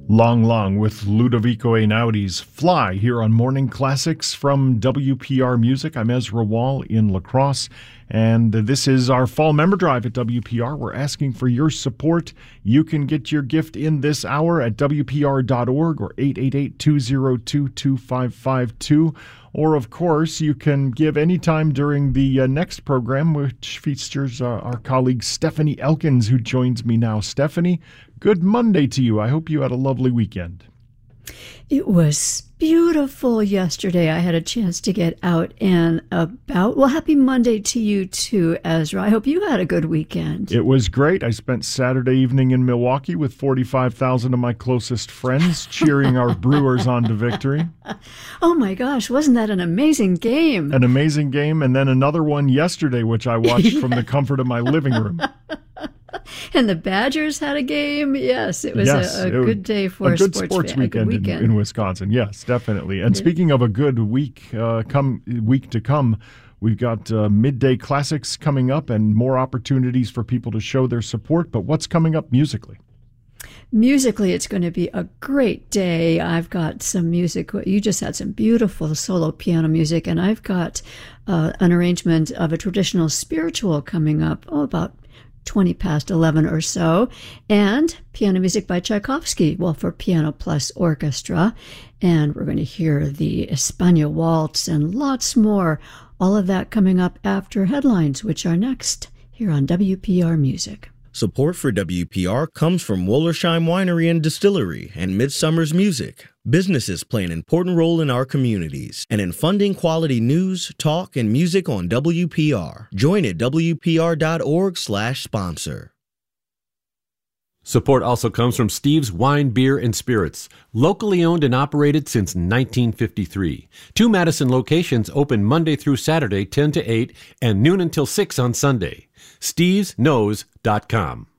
Long Long with Ludovico Einaudí's Fly here on Morning Classics from WPR Music. I'm Ezra Wall in La Crosse, and this is our fall member drive at WPR. We're asking for your support. You can get your gift in this hour at WPR.org or 888-202-2552. Or, of course, you can give anytime during the next program, which features our colleague Stephanie Elkins, who joins me now. Stephanie, good Monday to you. I hope you had a lovely weekend. It was beautiful yesterday. I had a chance to get out and about. Well, happy Monday to you too, Ezra. I hope you had a good weekend. It was great. I spent Saturday evening in Milwaukee with 45,000 of my closest friends cheering our Brewers on to victory. Oh my gosh, wasn't that an amazing game? An amazing game, and then another one yesterday, which I watched from the comfort of my living room. And the Badgers had a game. Yes, it was a good day for a good sports weekend in Wisconsin. Yes, definitely. And speaking of a good week to come, we've got midday classics coming up and more opportunities for people to show their support. But what's coming up musically? Musically, it's going to be a great day. I've got some music. You just had some beautiful solo piano music, and I've got an arrangement of a traditional spiritual coming up, about 20 past 11 or so, and piano music by Tchaikovsky, for piano plus orchestra. And we're going to hear the España Waltz and lots more. All of that coming up after headlines, which are next here on WPR Music. Support for WPR comes from Wollersheim Winery and Distillery and Midsummer's Music. Businesses play an important role in our communities and in funding quality news, talk, and music on WPR. Join at WPR.org/sponsor. Support also comes from Steve's Wine, Beer, and Spirits, locally owned and operated since 1953. 2 Madison locations open Monday through Saturday, 10 to 8, and noon until 6 on Sunday. StevesKnows.com.